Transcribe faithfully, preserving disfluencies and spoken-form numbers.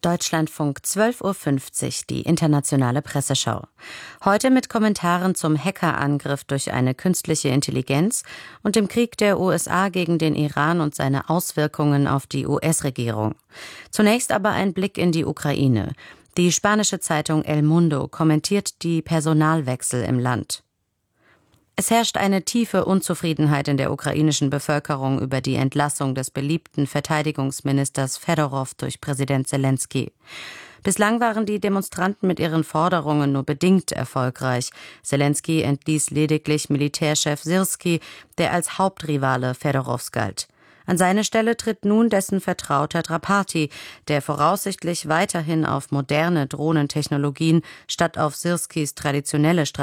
Deutschlandfunk zwölf Uhr fünfzig, die internationale Presseschau. Heute mit Kommentaren zum Hackerangriff durch eine künstliche Intelligenz und dem Krieg der U S A gegen den Iran und seine Auswirkungen auf die U S-Regierung. Zunächst aber ein Blick in die Ukraine. Die spanische Zeitung El Mundo kommentiert die Personalwechsel im Land. Es herrscht eine tiefe Unzufriedenheit in der ukrainischen Bevölkerung über die Entlassung des beliebten Verteidigungsministers Fedorow durch Präsident Selenskyj. Bislang waren die Demonstranten mit ihren Forderungen nur bedingt erfolgreich. Selenskyj entließ lediglich Militärchef Syrskij, der als Hauptrivale Fedorows galt. An seine Stelle tritt nun dessen Vertrauter Drapati, der voraussichtlich weiterhin auf moderne Drohnentechnologien statt auf Syrskijs traditionelle Strategie